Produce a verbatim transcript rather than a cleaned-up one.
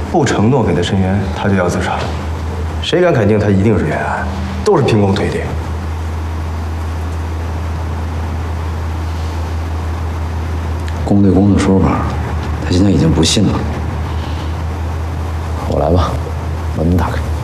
不承诺给他申冤，他就要自杀。谁敢肯定他一定是冤案？都是凭空推定。 公对公的说法，他现在已经不信了。我来吧，把门打开。